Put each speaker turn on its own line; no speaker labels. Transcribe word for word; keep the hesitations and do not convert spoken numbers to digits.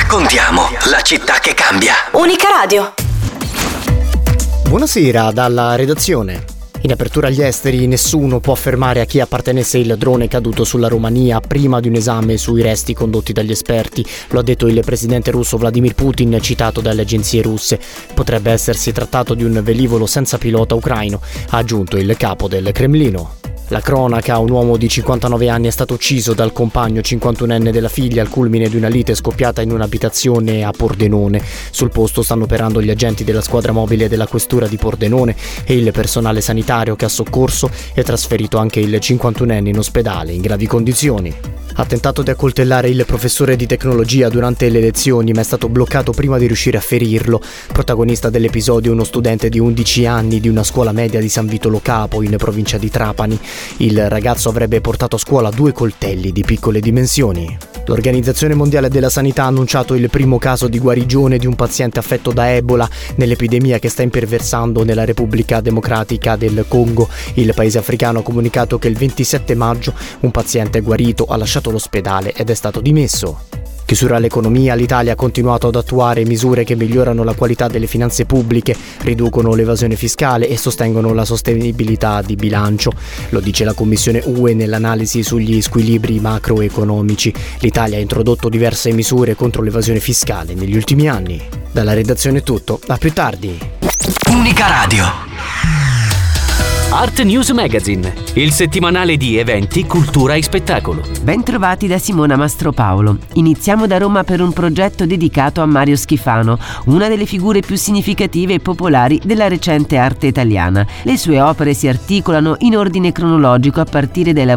raccontiamo la città che cambia.
Unica Radio.
Buonasera dalla redazione. In apertura agli esteri, nessuno può affermare a chi appartenesse il drone caduto sulla Romania prima di un esame sui resti condotti dagli esperti. Lo ha detto il presidente russo Vladimir Putin, citato dalle agenzie russe. Potrebbe essersi trattato di un velivolo senza pilota ucraino, ha aggiunto il capo del Cremlino. La cronaca: un uomo di cinquantanove anni è stato ucciso dal compagno cinquantunenne della figlia al culmine di una lite scoppiata in un'abitazione a Pordenone. Sul posto stanno operando gli agenti della squadra mobile della questura di Pordenone e il personale sanitario che ha soccorso e trasferito anche il cinquantunenne in ospedale in gravi condizioni. Ha tentato di accoltellare il professore di tecnologia durante le lezioni, ma è stato bloccato prima di riuscire a ferirlo. Protagonista dell'episodio uno studente di undici anni di una scuola media di San Vitolo Capo, in provincia di Trapani. Il ragazzo avrebbe portato a scuola due coltelli di piccole dimensioni. L'Organizzazione Mondiale della Sanità ha annunciato il primo caso di guarigione di un paziente affetto da Ebola nell'epidemia che sta imperversando nella Repubblica Democratica del Congo. Il paese africano ha comunicato che il ventisette maggio un paziente guarito ha lasciato l'ospedale ed è stato dimesso. Chiusura all'economia: l'Italia ha continuato ad attuare misure che migliorano la qualità delle finanze pubbliche, riducono l'evasione fiscale e sostengono la sostenibilità di bilancio. Lo dice la Commissione U E nell'analisi sugli squilibri macroeconomici. L'Italia ha introdotto diverse misure contro l'evasione fiscale negli ultimi anni. Dalla redazione è tutto, a più tardi.
Unica Radio.
Art News Magazine, il settimanale di eventi, cultura e spettacolo.
Bentrovati da Simona Mastropaolo. Iniziamo da Roma per un progetto dedicato a Mario Schifano, una delle figure più significative e popolari della recente arte italiana. Le sue opere si articolano in ordine cronologico a partire dai lavori